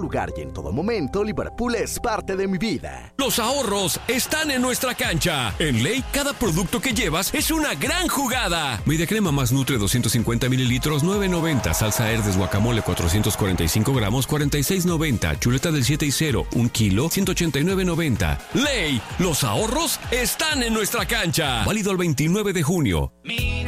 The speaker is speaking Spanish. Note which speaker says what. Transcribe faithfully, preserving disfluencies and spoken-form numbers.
Speaker 1: lugar y en todo momento, Liverpool es parte de mi vida.
Speaker 2: Los ahorros están en nuestra cancha. En Ley, cada producto que llevas es una gran jugada. Media crema más Nutre doscientos cincuenta mililitros, nueve noventa. Salsa Herdes guacamole cuatrocientos cuarenta y cinco gramos, cuarenta y seis noventa. Chuleta del siete y cero, un kilo, ciento ochenta y nueve noventa. Ley, los ahorros están en nuestra cancha. Válido el veintinueve de junio.